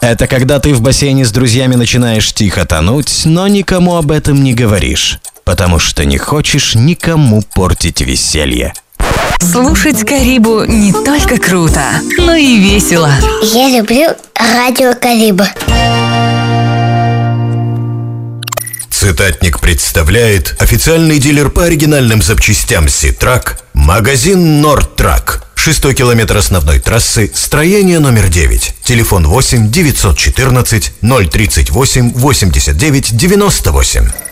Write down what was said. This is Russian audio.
Это когда ты в бассейне с друзьями начинаешь тихо тонуть, но никому об этом не говоришь, потому что не хочешь никому портить веселье. Слушать Карибу не только круто, но и весело. Я люблю радио Кариба. Цитатник представляет официальный дилер по оригинальным запчастям Ситрак, магазин Нордтрак. 6-й километр основной трассы, строение номер 9. Телефон 8 914 038 89 98.